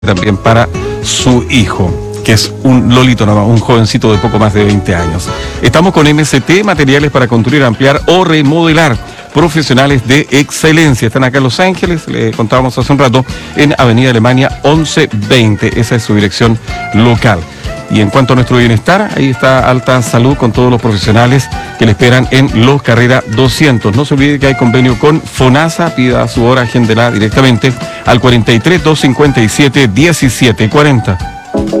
también para su hijo, que es un lolito nomás, un jovencito de poco más de 20 años. Estamos con MST, materiales para construir, ampliar o remodelar. Profesionales de excelencia. Están acá en Los Ángeles, le contábamos hace un rato, en Avenida Alemania 1120. Esa es su dirección local. Y en cuanto a nuestro bienestar, ahí está Alta Salud con todos los profesionales que le esperan en Los Carrera 200. No se olvide que hay convenio con FONASA, pida su hora, agéndela directamente al 43 257 1740.